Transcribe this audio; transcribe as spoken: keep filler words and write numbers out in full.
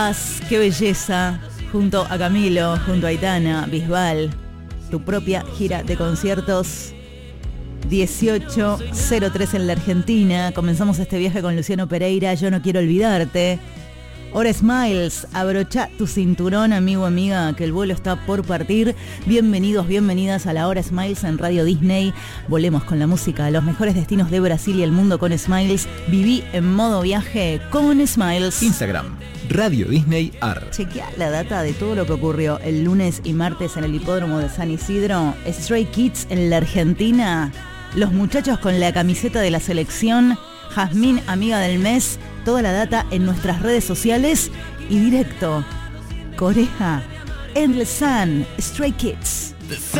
Qué belleza, junto a Camilo, junto a Aitana, Bisbal, tu propia gira de conciertos dieciocho cero tres en la Argentina. Comenzamos este viaje con Luciano Pereira, Yo no quiero olvidarte. Hora Smiles, abrocha tu cinturón, amigo, amiga, que el vuelo está por partir. Bienvenidos, bienvenidas a la Hora Smiles en Radio Disney. Volemos con la música a los mejores destinos de Brasil y el mundo con Smiles. Viví en modo viaje con Smiles. Instagram, Radio Disney Ar. Chequea la data de todo lo que ocurrió el lunes y martes en el hipódromo de San Isidro. Stray Kids en la Argentina. Los muchachos con la camiseta de la selección. Jazmín, amiga del mes. Toda la data en nuestras redes sociales y directo. Corea, Endless Sun, Stray Kids. The sun